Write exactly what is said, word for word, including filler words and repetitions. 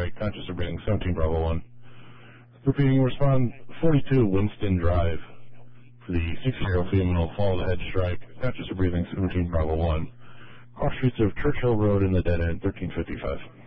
strike, conscious of breathing, seventeen Bravo one. Repeating, respond forty-two Winston Drive for the sixty-year-old female, follow the head strike, conscious of breathing, seventeen Bravo one. Cross streets of Churchill Road in the dead end, thirteen fifty-five.